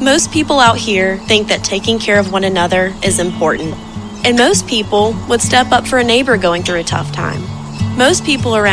Most people out here think that taking care of one another is important. And most people would step up for a neighbor going through a tough time. Most people around